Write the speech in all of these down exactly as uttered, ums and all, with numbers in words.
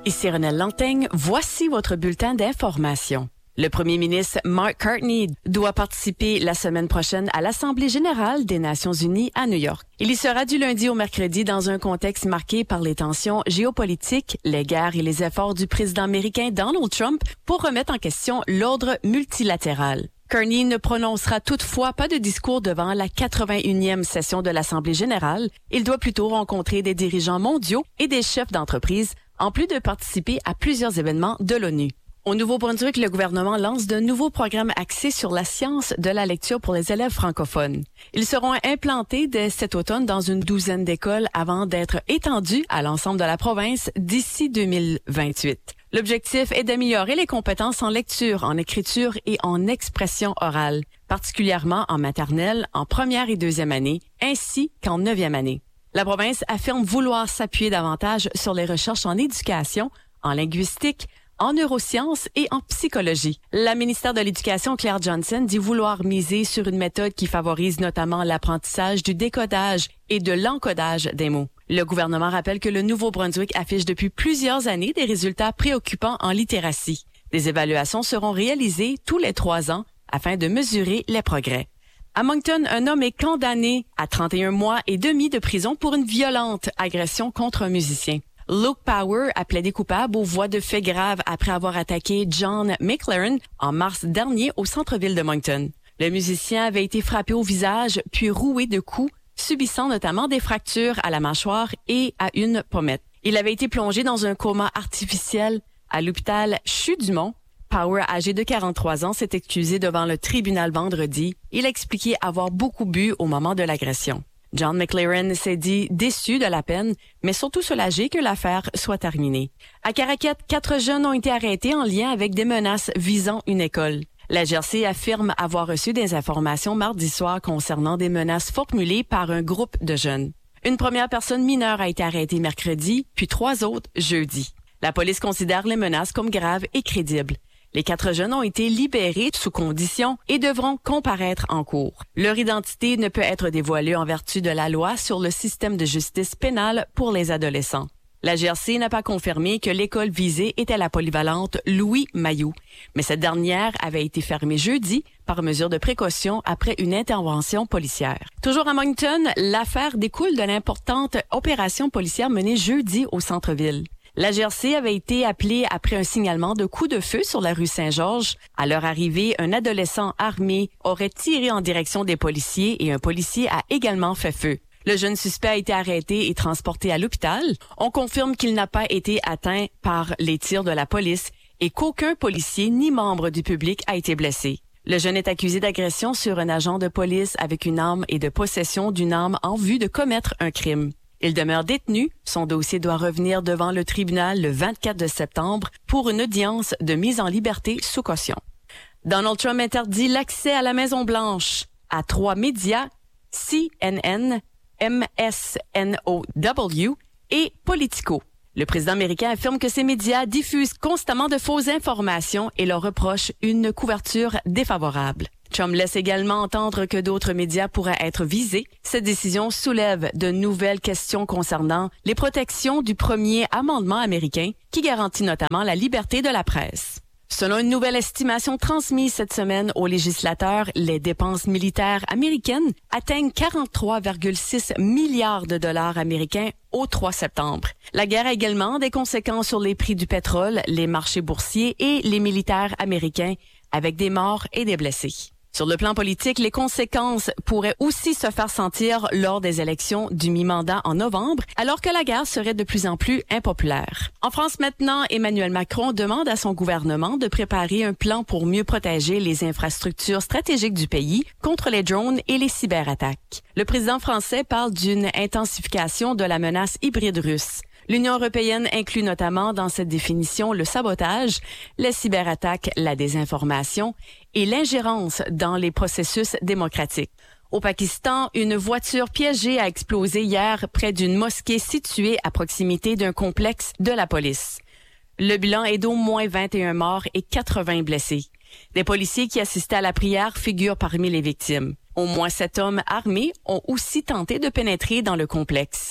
Ici Renelle Lantaigne, voici votre bulletin d'information. Le premier ministre Mark Carney doit participer la semaine prochaine à l'Assemblée générale des Nations unies à New York. Il y sera du lundi au mercredi dans un contexte marqué par les tensions géopolitiques, les guerres et les efforts du président américain Donald Trump pour remettre en question l'ordre multilatéral. Carney ne prononcera toutefois pas de discours devant la quatre-vingt-unième session de l'Assemblée générale. Il doit plutôt rencontrer des dirigeants mondiaux et des chefs d'entreprise, en plus de participer à plusieurs événements de l'ONU. Au Nouveau-Brunswick, le gouvernement lance de nouveaux programmes axés sur la science de la lecture pour les élèves francophones. Ils seront implantés dès cet automne dans une douzaine d'écoles avant d'être étendus à l'ensemble de la province d'ici deux mille vingt-huit. L'objectif est d'améliorer les compétences en lecture, en écriture et en expression orale, particulièrement en maternelle, en première et deuxième année, ainsi qu'en neuvième année. La province affirme vouloir s'appuyer davantage sur les recherches en éducation, en linguistique, en neurosciences et en psychologie. La ministère de l'Éducation, Claire Johnson, dit vouloir miser sur une méthode qui favorise notamment l'apprentissage du décodage et de l'encodage des mots. Le gouvernement rappelle que le Nouveau-Brunswick affiche depuis plusieurs années des résultats préoccupants en littératie. Des évaluations seront réalisées tous les trois ans afin de mesurer les progrès. À Moncton, un homme est condamné à trente et un mois et demi de prison pour une violente agression contre un musicien. Luke Power a plaidé coupable aux voies de faits graves après avoir attaqué John McLaren en mars dernier au centre-ville de Moncton. Le musicien avait été frappé au visage puis roué de coups, subissant notamment des fractures à la mâchoire et à une pommette. Il avait été plongé dans un coma artificiel à l'hôpital Chutes-du-Mont. Power, âgé de quarante-trois ans, s'est excusé devant le tribunal vendredi. Il a expliqué avoir beaucoup bu au moment de l'agression. John McLaren s'est dit déçu de la peine, mais surtout soulagé que l'affaire soit terminée. À Caraquette, quatre jeunes ont été arrêtés en lien avec des menaces visant une école. La G R C affirme avoir reçu des informations mardi soir concernant des menaces formulées par un groupe de jeunes. Une première personne mineure a été arrêtée mercredi, puis trois autres jeudi. La police considère les menaces comme graves et crédibles. Les quatre jeunes ont été libérés sous condition et devront comparaître en cours. Leur identité ne peut être dévoilée en vertu de la loi sur le système de justice pénale pour les adolescents. La G R C n'a pas confirmé que l'école visée était la polyvalente Louis Mailloux, mais cette dernière avait été fermée jeudi par mesure de précaution après une intervention policière. Toujours à Moncton, l'affaire découle de l'importante opération policière menée jeudi au centre-ville. La G R C avait été appelée après un signalement de coup de feu sur la rue Saint-Georges. À leur arrivée, un adolescent armé aurait tiré en direction des policiers et un policier a également fait feu. Le jeune suspect a été arrêté et transporté à l'hôpital. On confirme qu'il n'a pas été atteint par les tirs de la police et qu'aucun policier ni membre du public a été blessé. Le jeune est accusé d'agression sur un agent de police avec une arme et de possession d'une arme en vue de commettre un crime. Il demeure détenu. Son dossier doit revenir devant le tribunal le vingt-quatre septembre pour une audience de mise en liberté sous caution. Donald Trump interdit l'accès à la Maison-Blanche à trois médias, C N N, M S N O W et Politico. Le président américain affirme que ces médias diffusent constamment de fausses informations et leur reproche une couverture défavorable. Trump laisse également entendre que d'autres médias pourraient être visés. Cette décision soulève de nouvelles questions concernant les protections du premier amendement américain qui garantit notamment la liberté de la presse. Selon une nouvelle estimation transmise cette semaine aux législateurs, les dépenses militaires américaines atteignent quarante-trois virgule six milliards de dollars américains au trois septembre. La guerre a également des conséquences sur les prix du pétrole, les marchés boursiers et les militaires américains, avec des morts et des blessés. Sur le plan politique, les conséquences pourraient aussi se faire sentir lors des élections du mi-mandat en novembre, alors que la guerre serait de plus en plus impopulaire. En France maintenant, Emmanuel Macron demande à son gouvernement de préparer un plan pour mieux protéger les infrastructures stratégiques du pays contre les drones et les cyberattaques. Le président français parle d'une intensification de la menace hybride russe. L'Union européenne inclut notamment dans cette définition le sabotage, les cyberattaques, la désinformation et l'ingérence dans les processus démocratiques. Au Pakistan, une voiture piégée a explosé hier près d'une mosquée située à proximité d'un complexe de la police. Le bilan est d'au moins vingt et un morts et quatre-vingts blessés. Des policiers qui assistaient à la prière figurent parmi les victimes. Au moins sept hommes armés ont aussi tenté de pénétrer dans le complexe.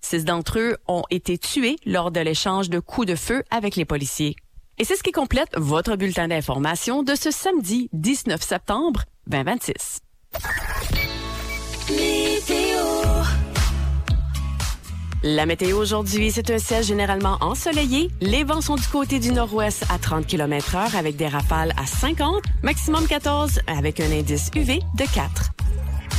Six d'entre eux ont été tués lors de l'échange de coups de feu avec les policiers. Et c'est ce qui complète votre bulletin d'information de ce samedi dix-neuf septembre vingt vingt-six. Météo. La météo aujourd'hui, c'est un ciel généralement ensoleillé. Les vents sont du côté du nord-ouest à trente kilomètres heure avec des rafales à cinquante, maximum quatorze avec un indice U V de quatre.